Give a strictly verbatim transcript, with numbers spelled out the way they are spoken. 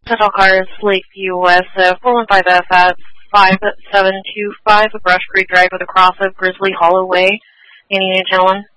Central Cars, Lakeview West, uh, four one five F at five seven two five Brush Creek Drive with a cross of Grizzly Hollow Way. Any new gentlemen?